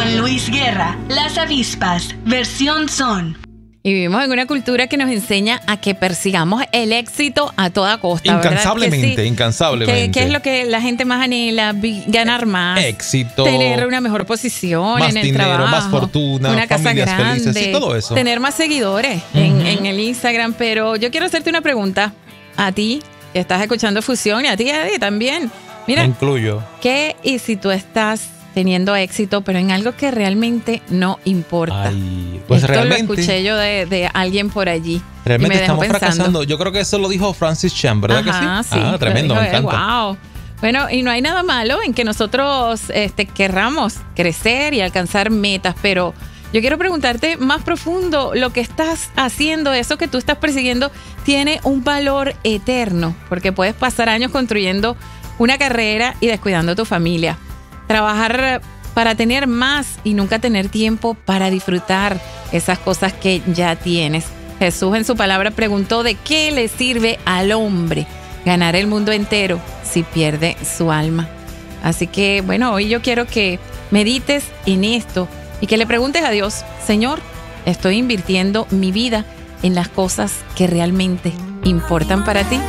Con Luis Guerra, Las Avispas, versión son. Y vivimos en una cultura que nos enseña a que persigamos el éxito a toda costa. Incansablemente, sí, incansablemente. ¿Qué es lo que la gente más anhela? Ganar más. Éxito. Tener una mejor posición más en el dinero, trabajo. más fortuna, una casa familias grande. felices, sí, todo eso. Tener más seguidores en el Instagram. Pero yo quiero hacerte una pregunta a ti, que estás escuchando Fusión, y a ti, Eddie, también. Mira, Me incluyo. ¿qué y si tú estás teniendo éxito, pero en algo que realmente no importa? Ay, pues Esto realmente, lo escuché yo de alguien por allí. realmente y me dejó estamos pensando. fracasando. Yo creo que eso lo dijo Francis Chan, ¿verdad Ajá, que sí? sí, Tremendo, lo me dijo él. encanta. Wow. Bueno, y no hay nada malo en que nosotros querramos crecer y alcanzar metas, pero yo quiero preguntarte más profundo, lo que estás haciendo, eso que tú estás persiguiendo, tiene un valor eterno, porque puedes pasar años construyendo una carrera y descuidando a tu familia. Trabajar para tener más y nunca tener tiempo para disfrutar esas cosas que ya tienes. Jesús en su palabra preguntó de qué le sirve al hombre ganar el mundo entero si pierde su alma. Así que, bueno, hoy yo quiero que medites en esto y que le preguntes a Dios, Señor, ¿estoy invirtiendo mi vida en las cosas que realmente importan para ti?